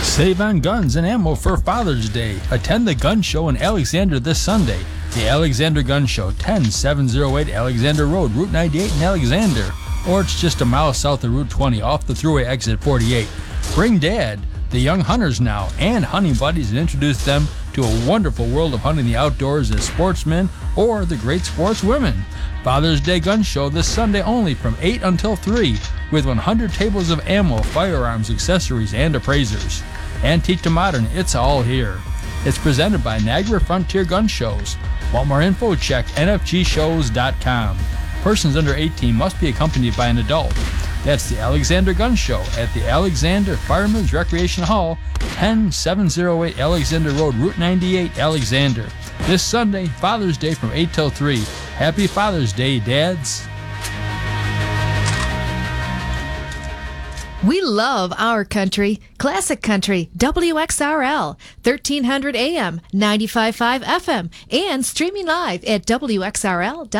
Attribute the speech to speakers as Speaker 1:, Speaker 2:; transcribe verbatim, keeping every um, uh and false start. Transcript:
Speaker 1: Save on guns and ammo for Father's Day. Attend the gun show in Alexander this Sunday. The Alexander Gun Show, ten seven oh eight Alexander Road, Route ninety-eight in Alexander. Or it's just a mile south of Route twenty off the Thruway exit forty-eight. Bring Dad, the young hunters now, and hunting buddies and introduce them to a wonderful world of hunting the outdoors as sportsmen or the great sportswomen. Father's Day Gun Show this Sunday only from eight until three with one hundred tables of ammo, firearms, accessories, and appraisers. Antique to modern, it's all here. It's presented by Niagara Frontier Gun Shows. Want more info? Check N F G shows dot com. Persons under eighteen must be accompanied by an adult. That's the Alexander Gun Show at the Alexander Fireman's Recreation Hall, ten seven oh eight Alexander Road, Route ninety-eight, Alexander. This Sunday, Father's Day from eight till three. Happy Father's Day, Dads.
Speaker 2: We love our country. Classic Country, W X R L, thirteen hundred A M, ninety-five point five F M, and streaming live at W X R L dot com.